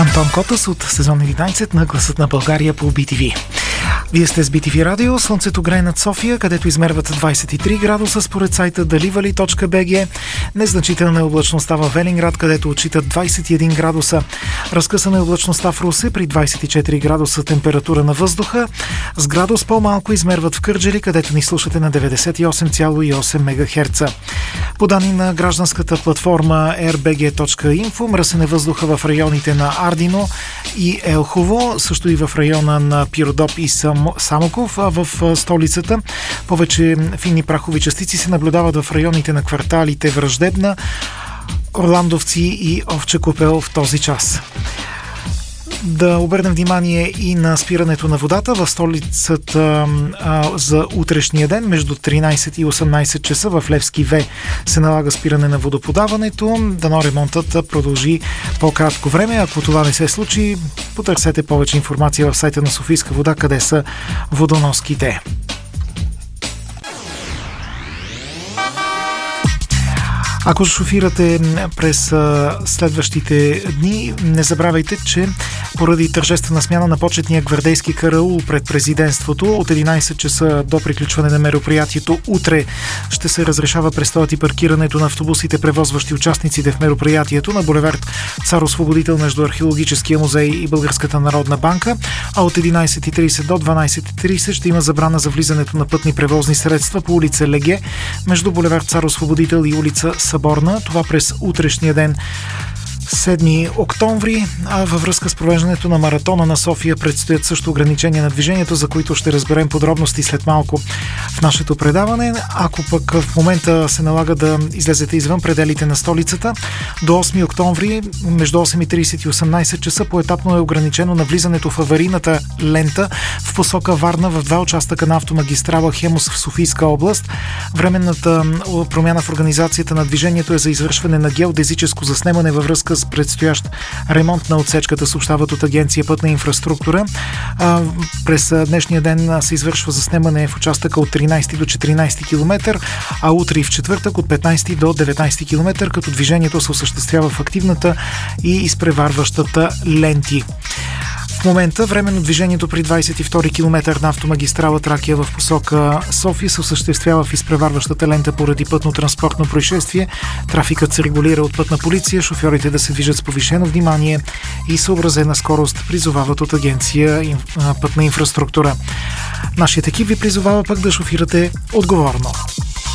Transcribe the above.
Антон Котас от сезон 11 на Гласът на България по BTV. Вие сте с BTV Радио. Слънцето грее над София, където измерват 23 градуса според сайта dalivali.bg. Незначителна е облачността във Велинград, където отчитат 21 градуса. Разкъсана е облачността в Русе при 24 градуса температура на въздуха. С градус по-малко измерват в Кърджали, където ни слушате на 98,8 МГц. По данни на гражданската платформа rbg.info, мръсен е въздуха в районите на Ардино и Елхово, също и в района на Пиродоп и Самоков, а в столицата повече фини прахови частици се наблюдават в районите на кварталите Враждебна, Орландовци и Овча купел в този час. Да обърнем внимание и на спирането на водата в столицата за утрешния ден. Между 13 и 18 часа в Левски В се налага спиране на водоподаването. Дано ремонтът продължи по-кратко време. Ако това не се случи, потърсете повече информация в сайта на Софийска вода, къде са водоноските. Ако шофирате през следващите дни, не забравяйте, че поради тържествена смяна на почетния гвардейски караул пред президентството от 11 часа до приключване на мероприятието утре ще се разрешава престоят и паркирането на автобусите, превозващи участниците в мероприятието на булевард Цар Освободител между Археологическия музей и Българската народна банка, а от 11:30 до 12:30 ще има забрана за влизането на пътни превозни средства по улица Леге между булевард Цар Освободител и улица Съборна. Това през утрешния ден, 7 октомври, а във връзка с провеждането на маратона на София предстоят също ограничения на движението, за които ще разберем подробности след малко в нашето предаване. Ако пък в момента се налага да излезете извън пределите на столицата, до 8 октомври между 8:30 и 18 часа поетапно е ограничено на влизането в аварийната лента в посока Варна в два участъка на автомагистрала Хемус в Софийска област. Временната промяна в организацията на движението е за извършване на геодезическо заснемане във връзка с предстоящ ремонт на отсечката, съобщават от Агенция Пътна инфраструктура. През днешния ден се извършва заснемане в участъка от 13 до 14 км, а утре и в четвъртък от 15 до 19 км, като движението се осъществява в активната и изпреварващата ленти. В момента временно движението при 22 км на автомагистрала Тракия в посока София се осъществява в изпреварващата лента поради пътно-транспортно происшествие. Трафикът се регулира от пътна полиция, шофьорите да се движат с повишено внимание и съобразена скорост призовават от Агенция Пътна инфраструктура. Нашият екип ви призовава пък да шофирате отговорно.